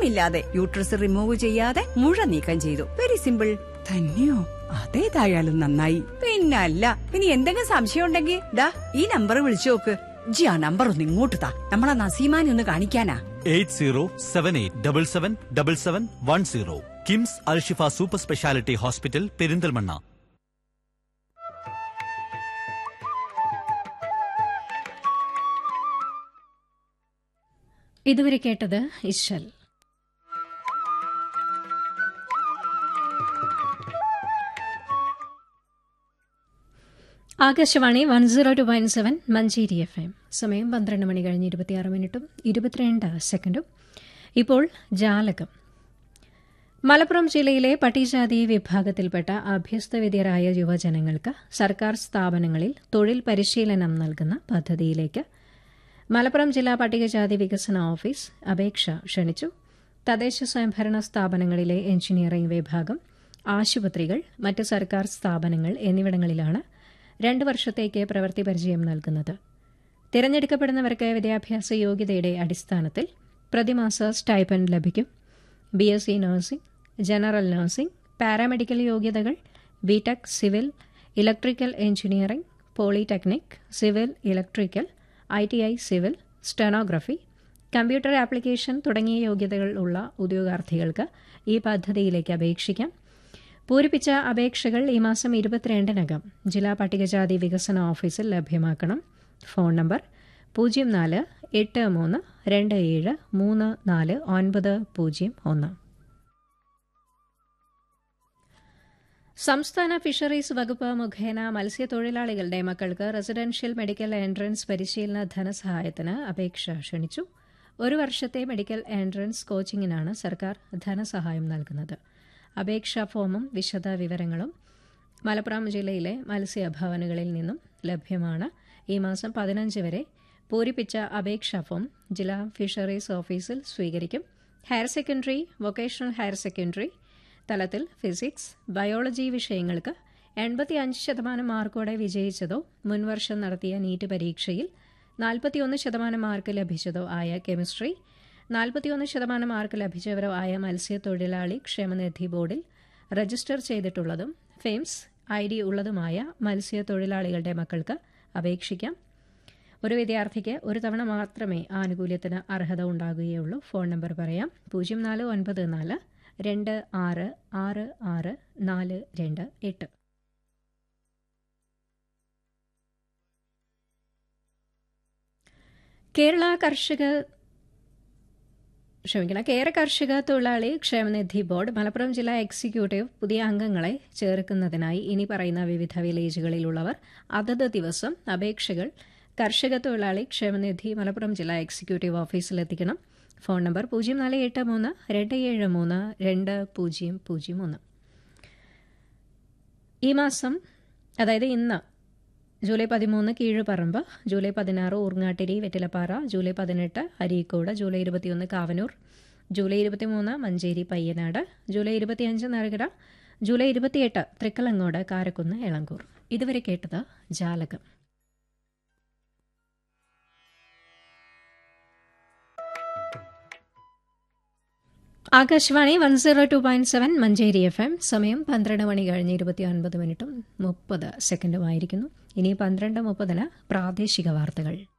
ഒന്നുമില്ലാതെ uterus remove ചെയ്യാതെ മുഴ നീക്കം ചെയ്തു. Very simple. തന്നെയോ? അതേതായാലും നന്നായി. പിന്നല്ല. ഇനി എന്തെങ്കിലും സംശയം ഉണ്ടെങ്കിൽ ദാ ഈ നമ്പർ വിളിച്ചു നോക്ക്. ജി ആ നമ്പർ ഒന്ന് ഇങ്ങോട്ട് താ. നമ്മളെ നസീമാനെ ഒന്ന് കാണിക്കാനാ. 8078777710. KIMS Alshifa super speciality hospital, Perinthalmanna. ഇതുവരെ കേട്ടത് ഇശൽ. ആകാശവാണി 102.7 മഞ്ചേരി FM. സമയം 12 മണി കഴിഞ്ഞ് 26 മിനിറ്റും 22 സെക്കൻഡും. ഇപ്പോൾ ജാലകം. മലപ്പുറം ജില്ലയിലെ പട്ടികജാതി വിഭാഗത്തിൽപ്പെട്ട അഭ്യസ്തവിദ്യരായ യുവജനങ്ങൾക്ക് സർക്കാർ സ്ഥാപനങ്ങളിൽ തൊഴിൽ പരിശീലനം നൽകുന്ന പദ്ധതിയിലേക്ക് മലപ്പുറം ജില്ലാ പട്ടികജാതി വികസന ഓഫീസ് അപേക്ഷ ക്ഷണിച്ചു. തദ്ദേശ സ്വയംഭരണ സ്ഥാപനങ്ങളിലെ എഞ്ചിനീയറിംഗ് വിഭാഗം, ആശുപത്രികൾ, മറ്റ് സർക്കാർ സ്ഥാപനങ്ങൾ എന്നിവിടങ്ങളിലാണ് 2 വർഷത്തേക്ക് പ്രവൃത്തി പരിചയം നൽകുന്നത്. തിരഞ്ഞെടുക്കപ്പെടുന്നവർക്ക് വിദ്യാഭ്യാസ യോഗ്യതയുടെ അടിസ്ഥാനത്തിൽ പ്രതിമാസ സ്റ്റൈപ്പൻഡ് ലഭിക്കും. BSc nursing, general nursing, paramedical യോഗ്യതകൾ BTech, civil, electrical engineering, polytechnic, civil electrical, ITI civil, stenography, computer application തുടങ്ങിയ യോഗ്യതകൾ ഉള്ള ഉദ്യോഗാർത്ഥികൾക്ക് ഈ പദ്ധതിയിലേക്ക് അപേക്ഷിക്കാം. പൂരിപ്പിച്ച അപേക്ഷകൾ ഈ മാസം 22-നകം ജില്ലാ പട്ടികജാതി വികസന ഓഫീസിൽ ലഭ്യമാക്കണം. Phone number 048327349001. സംസ്ഥാന ഫിഷറീസ് വകുപ്പ് മുഖേന മത്സ്യത്തൊഴിലാളികളുടെ മക്കൾക്ക് റെസിഡൻഷ്യൽ മെഡിക്കൽ എൻട്രൻസ് പരിശീലന ധനസഹായത്തിന് അപേക്ഷ ക്ഷണിച്ചു. 1 വർഷത്തെ മെഡിക്കൽ എൻട്രൻസ് കോച്ചിങ്ങിനാണ് സർക്കാർ ധനസഹായം നൽകുന്നത്. അപേക്ഷാ ഫോമും വിശദ വിവരങ്ങളും മലപ്പുറം ജില്ലയിലെ മത്സ്യഭവനുകളിൽ നിന്നും ലഭ്യമാണ്. ഈ മാസം 15 വരെ പൂരിപ്പിച്ച അപേക്ഷാ ഫോം ജില്ലാ ഫിഷറീസ് ഓഫീസിൽ സ്വീകരിക്കും. Higher secondary, vocational higher secondary തലത്തിൽ ഫിസിക്സ്, ബയോളജി വിഷയങ്ങൾക്ക് 85% മാർക്കോടെ വിജയിച്ചതോ മുൻവർഷം നടത്തിയ നീറ്റ് പരീക്ഷയിൽ 41% മാർക്ക് ലഭിച്ചതോ ആയ കെമിസ്ട്രി, 41% മാർക്ക് ലഭിച്ചവരോ ആയ മത്സ്യത്തൊഴിലാളി ക്ഷേമനിധി ബോർഡിൽ രജിസ്റ്റർ ചെയ്തിട്ടുള്ളതും ഫെയിംസ് ID ഉള്ളതുമായ മത്സ്യത്തൊഴിലാളികളുടെ മക്കൾക്ക് അപേക്ഷിക്കാം. ഒരു വിദ്യാർത്ഥിക്ക് ഒരു തവണ മാത്രമേ ആനുകൂല്യത്തിന് അർഹത ഉണ്ടാകുകയുള്ളൂ. ഫോൺ നമ്പർ പറയാം: 049426664228. കേരള കർഷക തൊഴിലാളി ക്ഷേമനിധി ബോർഡ് മലപ്പുറം ജില്ലാ എക്സിക്യൂട്ടീവ് പുതിയ അംഗങ്ങളെ ചേർക്കുന്നതിനായി ഇനി പറയുന്ന വിവിധ വില്ലേജുകളിലുള്ളവർ അതത് ദിവസം അപേക്ഷകൾ കർഷക തൊഴിലാളി ക്ഷേമനിധി മലപ്പുറം ജില്ലാ എക്സിക്യൂട്ടീവ് ഓഫീസിലെത്തിക്കണം. Phone number 0483273201. ഈ മാസം, അതായത് ഇന്ന് July 13 Keezhuparamba, July 16 Urangattiri Vettilappara, July 18 Areekode, July 21 Kavanur, July 23 Manjeri Payyanad, July 25 നെറുകര, July 28 Thrikkalangode, Karakunnu, Elankur. ഇതുവരെ കേട്ടത് ജാലകം. ആകാശവാണി 102.7 മഞ്ചേരി FM. സമയം 12 മണി കഴിഞ്ഞ് 29 മിനിറ്റും 30 സെക്കൻഡുമായിരിക്കുന്നു. ഇനി 12:30 പ്രാദേശിക വാർത്തകൾ.